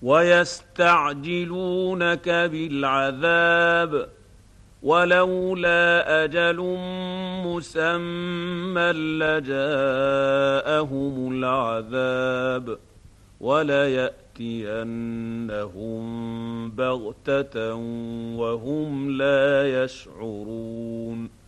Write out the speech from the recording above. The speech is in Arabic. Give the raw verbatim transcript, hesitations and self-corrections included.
ويستعجلونك بالعذاب ولولا أجل مسمى لجاءهم العذاب وليأتينهم بغتة وهم لا يشعرون